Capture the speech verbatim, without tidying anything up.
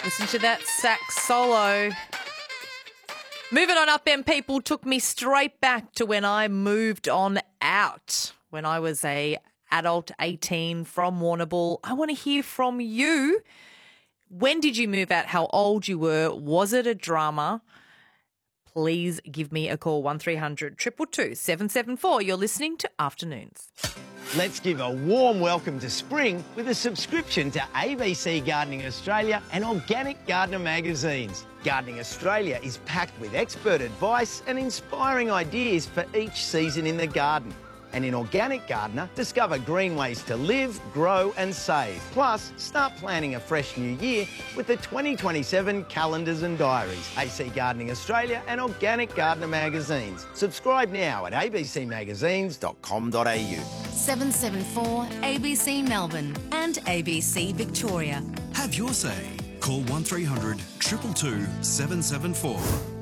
Listen to that sax solo. Moving on up, then, people, took me straight back to when I moved on out, when I was a adult eighteen from Warrnambool. I want to hear from you. When did you move out? How old you were? Was it a drama? Please give me a call, one three hundred two two two seven seven four. You're listening to Afternoons. Let's give a warm welcome to spring with a subscription to A B C Gardening Australia and Organic Gardener magazines. Gardening Australia is packed with expert advice and inspiring ideas for each season in the garden. And in Organic Gardener, discover green ways to live, grow and save. Plus, start planning a fresh new year with the twenty twenty-seven calendars and diaries. A B C Gardening Australia and Organic Gardener magazines. Subscribe now at a b c magazines dot com dot a u. seven seven four A B C Melbourne and A B C Victoria. Have your say. Call one three hundred two two two seven seven four.